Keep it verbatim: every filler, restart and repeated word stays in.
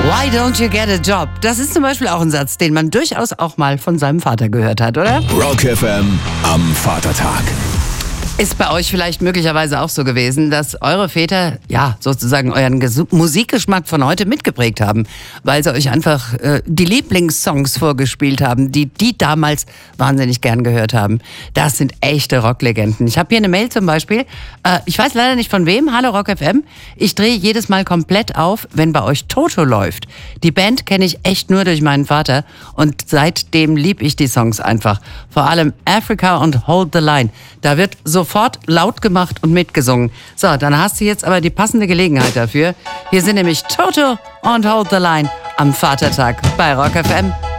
Why don't you get a job? Das ist zum Beispiel auch ein Satz, den man durchaus auch mal von seinem Vater gehört hat, oder? Rock F M am Vatertag. Ist bei euch vielleicht möglicherweise auch so gewesen, dass eure Väter, ja, sozusagen euren Gesu- Musikgeschmack von heute mitgeprägt haben, weil sie euch einfach äh, die Lieblingssongs vorgespielt haben, die die damals wahnsinnig gern gehört haben. Das sind echte Rocklegenden. Ich habe hier eine Mail zum Beispiel, äh, ich weiß leider nicht von wem, hallo Rock F M, ich drehe jedes Mal komplett auf, wenn bei euch Toto läuft. Die Band kenne ich echt nur durch meinen Vater und seitdem lieb ich die Songs einfach. Vor allem Africa und Hold the Line. Da wird sofort laut gemacht und mitgesungen. So, dann hast du jetzt aber die passende Gelegenheit dafür. Hier sind nämlich Toto und Hold the Line am Vatertag bei Rock F M.